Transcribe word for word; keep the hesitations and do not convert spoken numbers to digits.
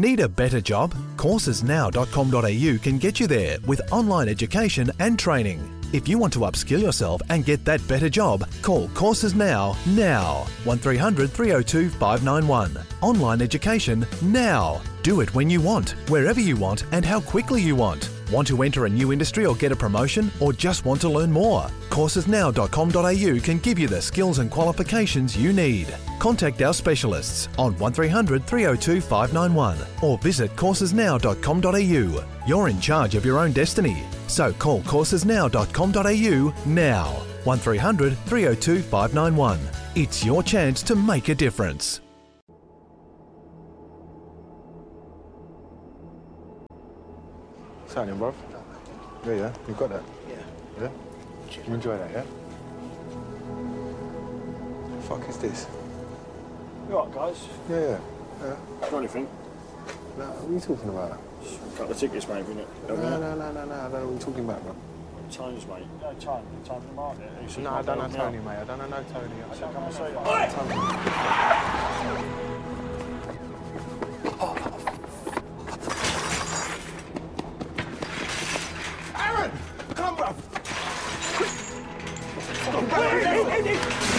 Need a better job? courses now dot com dot a u can get you there with online education and training. If you want to upskill yourself and get that better job, call Courses Now, now. one three hundred, three oh two, five nine one. Online education now. Do it when you want, wherever you want and how quickly you want. Want to enter a new industry or get a promotion, or just want to learn more? courses now dot com dot a u can give you the skills and qualifications you need. Contact our specialists on one three hundred, three oh two, five nine one or visit courses now dot com dot a u. You're in charge of your own destiny. So call courses now dot com dot a u now. one three hundred, three oh two, five nine one. It's your chance to make a difference. Signing, bruv. Yeah, yeah. You got that? Yeah. Yeah? You enjoy that, yeah? The fuck is this? You alright, guys? Yeah, yeah. yeah. Got anything? No, what are you talking about? A couple of tickets, maybe, innit? No, no, no, no, no, I don't know what you're talking about, bro. Tones, mate. No, Tone. Tone in the market. No, I don't know Tony, mate. I don't know no Tony. I Come and see you. Aaron! Come, bruv!